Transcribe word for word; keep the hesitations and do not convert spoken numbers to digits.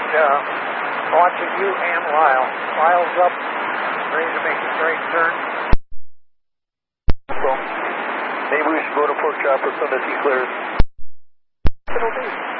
uh, watching you and Lyle. Lyle's up, ready to make a straight turn. So, maybe we should go to pork chop as soon as he clears. It'll do.